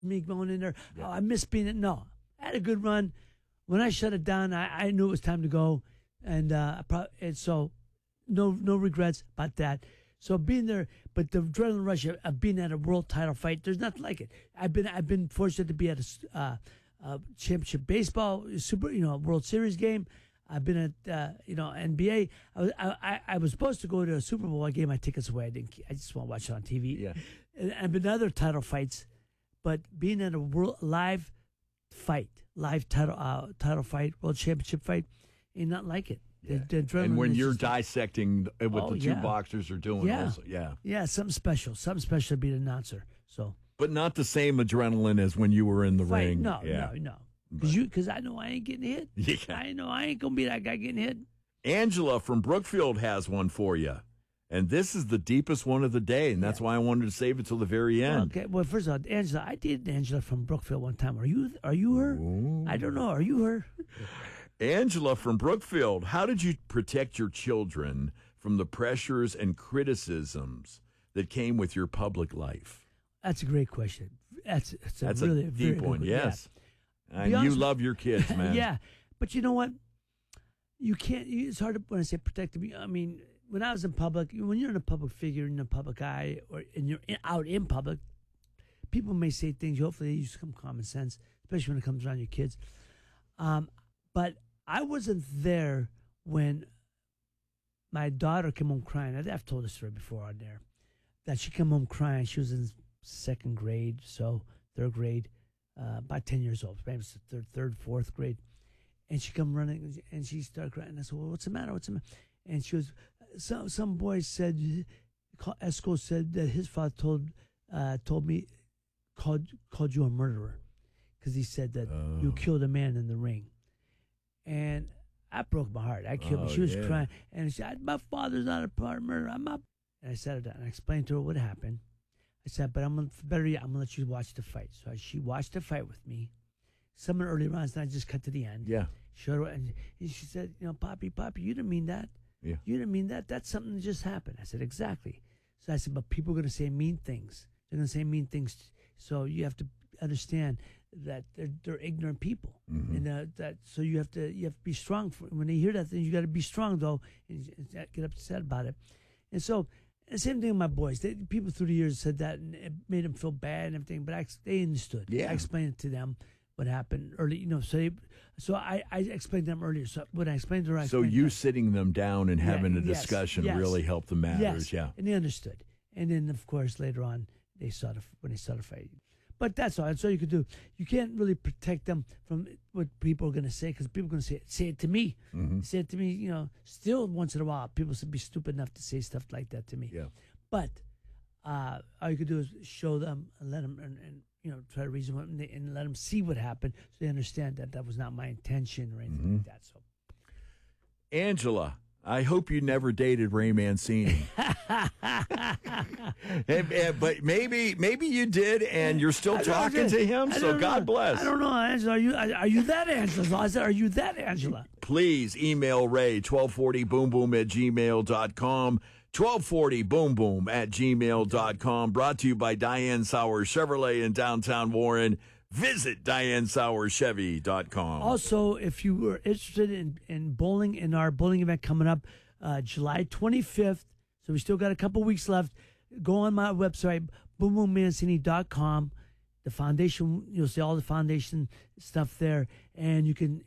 me going in there. Yeah. Oh, I miss being it. No, I had a good run. When I shut it down, I knew it was time to go, and so no regrets about that. So being there, but the adrenaline rush of being at a world title fight, there's nothing like it. I've been fortunate to be at a championship baseball, World Series game. I've been at NBA. I was supposed to go to a Super Bowl. I gave my tickets away. I just want to watch it on TV. Yeah. And I've been to other title fights, but being at a live title fight, world championship fight, ain't nothing like it. Yeah. And when you're dissecting what the two boxers are doing, also, something special to be an announcer. So, but not the same adrenaline as when you were in the ring. No. Because I know I ain't getting hit. Yeah. I know I ain't gonna be that guy getting hit. Angela from Brookfield has one for you. And this is the deepest one of the day, and that's why I wanted to save it till the very end. Okay. Well, first of all, Angela, I dated Angela from Brookfield one time. Are you her? Ooh. I don't know. Are you her? Angela from Brookfield, how did you protect your children from the pressures and criticisms that came with your public life? That's a great question. That's a really deep one. Yes. Yeah. And you love your kids, man. Yeah. But you know what? You can't, it's hard to, when I say protect them, I mean, when I was in public, when you're in a public figure, in a public eye, and you're out in public, people may say things, hopefully they use some common sense, especially when it comes around your kids. But I wasn't there when my daughter came home crying. I've told this story before on there, that she came home crying. She was in second grade, so third grade, about 10 years old, maybe it's the third, fourth grade. And she come running, and she started crying. And I said, well, what's the matter? And she was, some boy said, Esco said that his father called you a murderer because he said that you killed a man in the ring. And I broke my heart. I killed me. She was crying. And she said, my father's not a part of murder. I'm up. And I sat her down and I explained to her what happened. I said, but I'm going to let you watch the fight. So she watched the fight with me. Some of the early rounds, and I just cut to the end. Yeah. Showed her, and she said, Poppy, you didn't mean that. Yeah. You didn't mean that. That's something that just happened. I said, exactly. So I said, but people are going to say mean things. They're going to say mean things. So you have to understand that they're ignorant people, and so you have to be strong. When they hear that thing, you got to be strong though, and get upset about it. And so the same thing with my boys. People through the years said that, and it made them feel bad and everything. But they understood. Yeah. I explained it to them. What happened early, so I explained to them earlier. So when I explained to her, sitting them down and having a discussion really helped the matters. Yes, and they understood. And then, of course, later on, when they saw the fight. But that's all. That's all you could do. You can't really protect them from what people are going to say, because people are going to say it to me. Mm-hmm. Say it to me, still once in a while. People should be stupid enough to say stuff like that to me. Yeah. But all you could do is show them and let them, and try to reason with them and let them see what happened, so they understand that was not my intention or anything like that. So, Angela, I hope you never dated Ray Mancini. But maybe you did, and you're still talking to him. So God bless. I don't know, Angela. Are you that Angela? I said, are you that Angela? Please email Ray 1240boomboom@gmail.com. 1240boomboom@gmail.com. Brought to you by Diane Sauer Chevrolet in downtown Warren. Visit DianeSauerChevy.com. Also, if you were interested in bowling, in our bowling event coming up July 25th, so we still got a couple weeks left, go on my website, boomboommancini.com. The foundation, you'll see all the foundation stuff there, and you could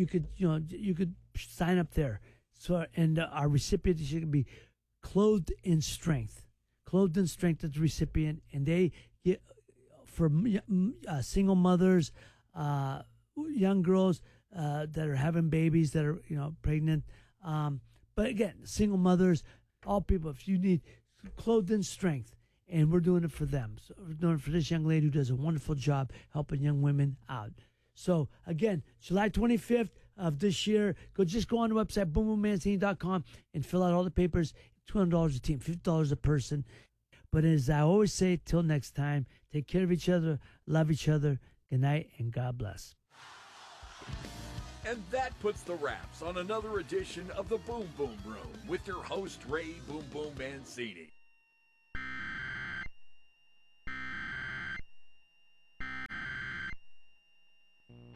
sign up there. So, and our recipient should be Clothed in Strength. Clothed in Strength is the recipient, and they get for single mothers, young girls that are having babies, that are pregnant. But again, single mothers, all people. If you need Clothed in Strength, and we're doing it for them. So we're doing it for this young lady who does a wonderful job helping young women out. So again, July 25th of this year, go on the website, boomboommancini.com, and fill out all the papers. $200 a team, $50 a person. But as I always say, till next time, take care of each other, love each other. Good night, and God bless. And that puts the wraps on another edition of the Boom Boom Room with your host, Ray Boom Boom Mancini.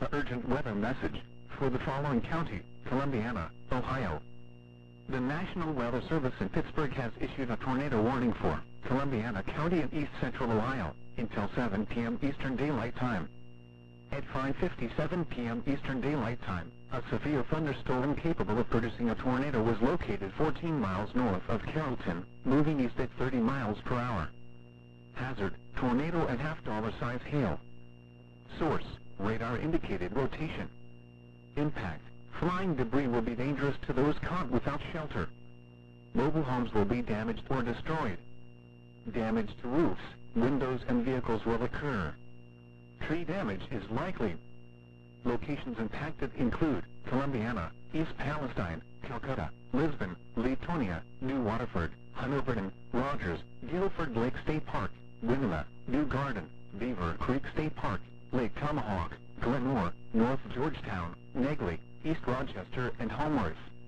The urgent weather message for the following county: Columbiana, Ohio. The National Weather Service in Pittsburgh has issued a tornado warning for Columbiana County in east central Ohio until 7 p.m. Eastern Daylight Time. At 5:57 p.m. Eastern Daylight Time, a severe thunderstorm capable of producing a tornado was located 14 miles north of Carrollton, moving east at 30 miles per hour. Hazard: tornado and half-dollar size hail. Source: radar indicated rotation. Impact: flying debris will be dangerous to those caught without shelter. Mobile homes will be damaged or destroyed. Damage to roofs, windows and vehicles will occur. Tree damage is likely. Locations impacted include Columbiana, East Palestine, Calcutta, Lisbon, Latonia, New Waterford, Hunterdon, Rogers, Guilford Lake State Park, Winona, New Garden, Beaver Creek State Park, Lake Tomahawk, Glenmore, North Georgetown, Negley, East Rochester and Homeworth.